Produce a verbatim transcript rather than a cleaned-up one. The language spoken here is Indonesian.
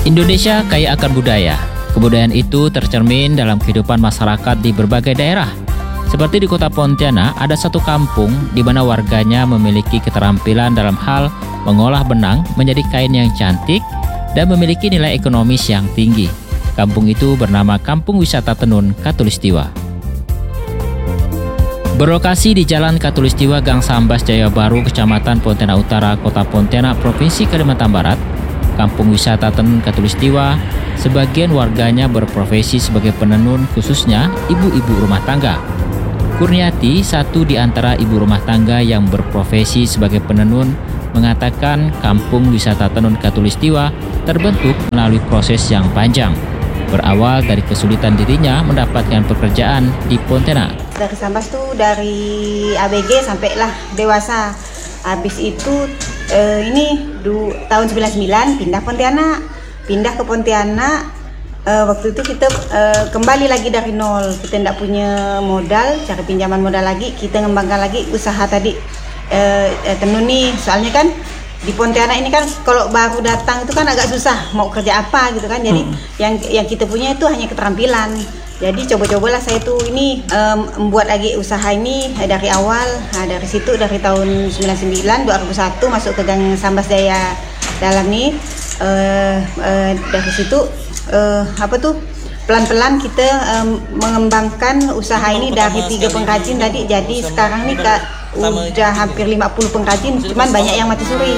Indonesia kaya akan budaya. Kebudayaan itu tercermin dalam kehidupan masyarakat di berbagai daerah. Seperti di kota Pontianak, ada satu kampung di mana warganya memiliki keterampilan dalam hal mengolah benang menjadi kain yang cantik dan memiliki nilai ekonomis yang tinggi. Kampung itu bernama Kampung Wisata Tenun Katulistiwa. Berlokasi di Jalan Katulistiwa Gang Sambas Jaya Baru, Kecamatan Pontianak Utara, Kota Pontianak, Provinsi Kalimantan Barat, Kampung Wisata Tenun Katulistiwa, sebagian warganya berprofesi sebagai penenun, khususnya ibu-ibu rumah tangga. Kurniati, satu di antara ibu rumah tangga yang berprofesi sebagai penenun, mengatakan Kampung Wisata Tenun Katulistiwa terbentuk melalui proses yang panjang. Berawal dari kesulitan dirinya mendapatkan pekerjaan di Pontianak. Dari Sambas tuh dari A B G sampailah dewasa. Habis itu eh, ini du, tahun sembilan puluh sembilan pindah Pontianak. Pindah ke Pontianak. Uh, waktu itu kita uh, kembali lagi dari nol, kita tidak punya modal, cari pinjaman modal lagi, kita ngembangkan lagi usaha tadi uh, uh, tenun nih. Soalnya kan di Pontianak ini kan kalau baru datang itu kan agak susah mau kerja apa gitu kan, jadi hmm. yang yang kita punya itu hanya keterampilan. Jadi coba-cobalah saya tuh ini um, membuat lagi usaha ini uh, dari awal. Nah, dari situ dari tahun sembilan puluh sembilan dua ribu satu masuk ke Gang Sambas Jaya dalam nih uh, uh, dari situ Uh, apa tuh pelan-pelan kita um, mengembangkan usaha ini dari tiga pengrajin tadi jadi sekarang nih kak udah hampir lima puluh pengrajin, cuman banyak yang mati suri.